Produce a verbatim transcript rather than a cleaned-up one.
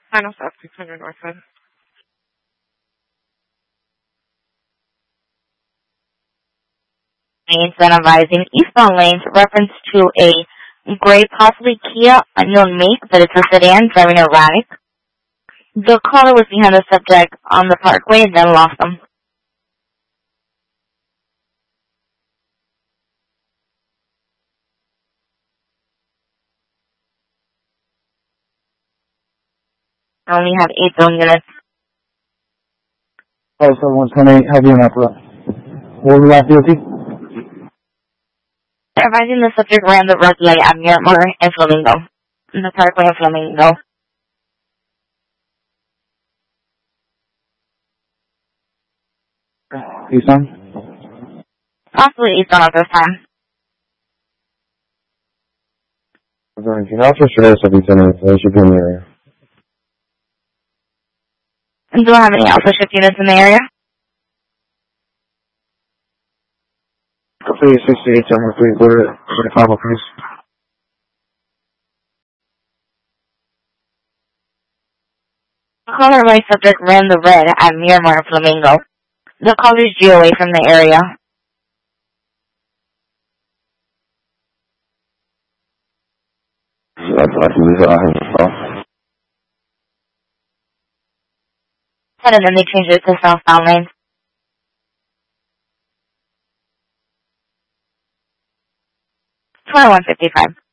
Final stop, six hundred Northwood. Incentivizing eastbound lanes, reference to a gray, possibly Kia, unknown make, but it's a sedan driving erratic. The caller was behind the subject on the parkway and then lost them. I only have eight zone units. Oh, so one ten eight, heavy enough. What was the last D O T? Advising the subject ran the red light at Miramar and Flamingo. In the parkway of Flamingo. Eastbound? Possibly eastbound at this time. Is there anything else or should I have ten eight? They should be in the area. And do I have any Alpha Shift units in the area? Please, sixty-eight, seven, please, go to the combo, please. The caller my subject ran the red at Miramar and Flamingo. The caller's G away from the area. And then they changed it to southbound lanes. twenty-one fifty-five.